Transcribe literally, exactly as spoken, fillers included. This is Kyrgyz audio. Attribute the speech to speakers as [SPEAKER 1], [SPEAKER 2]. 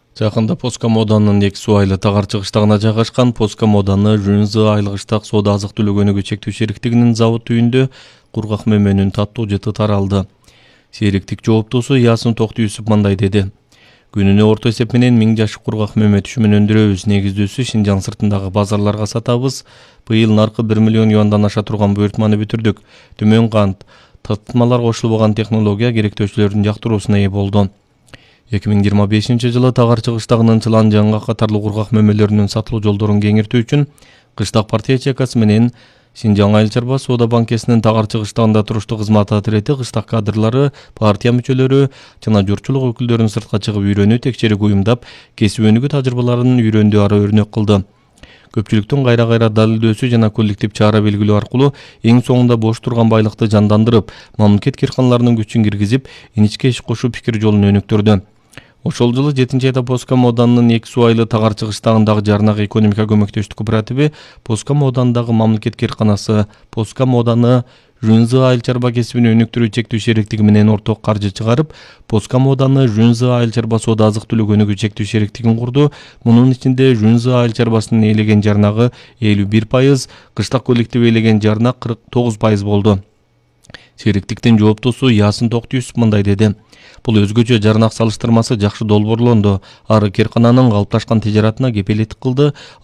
[SPEAKER 1] Жакында Поска Моданын эки суу айыл тагар чыгыштагына жайгашкан Поска Моданы Жунзы айылгыштак соода азык түлүк өнүгүү чектөө шериктигинин завод үйүндө кургак мөмөнүн таттуу жыты таралды. Шериктик жооптуусу Ясын Токтуюсуп мындай деди. Күнүнө орто эсеп менен миң жашык кургак мөмө түшүмүн өндүрөбүз. Негиздүүсү Шинжаң сыртындагы базарларга сатабыз. Быйыл наркы бир миллион юандан аша турган буйртманы бүтүрдүк. Төмөн кант, татытмалар кошулбаган технология керектөөчүлөрдүн жактыруусуна ээ болду. эки миң жыйырма бешинчи жылы тагар чыгыштагынын Чылан жаңгак катарлуу кургак мөмөлөрүнүн сатылуу жолдорун кеңейтүү үчүн Кыштак партия чекасы менен Шинжаң айыл чарба соода банкесинин тагар чыгыштагында туруштуу кызмат отряди кыштак кадрлары, партия мүчөлөрү жана журтчулук өкүлдөрүн сыртка чыгып үйрөнүү, текшерүү уюмдап, кесип өнүгүү тажрыйбаларын үйрөндүү ара өрнөк кылды. Көпчүлүктүн кайра-кайра далилдөөсү жана коллектив чара белгилөө аркылуу эң соңунда бош турган байлыкты жандандырып, мамлекет кирканаларынын күчүн киргизип, иничке иш кошуу пикир жолун өнүктүрдү. Ошол жылы жетинчи айда Поска Моданынын эки суу айыл тагар чыгыштагындагы Жарнак экономика көмөктөштүк кооперативи Поска Модандагы мамлекет кирканасы Поска Моданы Жунзы айыл чарба кесибин өнүктүрүү чектөө шериктиги менен орток каржы чыгарып, Поска Моданы Жунзы айыл чарба соода азык түлүк өнүгүү чектөө шериктигин курду. Мунун ичинде Жунзы айыл чарбасынын ээлеген жарнагы элүү бир пайыз, кыштак коллективи ээлеген жарнак кырк тогуз пайыз болду. Шериктиктин жооптуусу Ясын Токтуюсуп мындай деди. Бул өзгөчө жарнак салыштырмасы жакшы долбоорлонду. Ары киркананын калыпташкан тижаратына кепелеттик кылды.